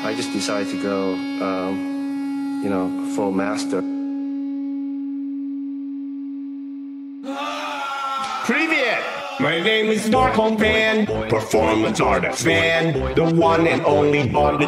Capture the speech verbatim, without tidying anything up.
I just decided to go, um, you know, full master. Привет! My name is Marco Van, performance artist, man, the one and only Bond.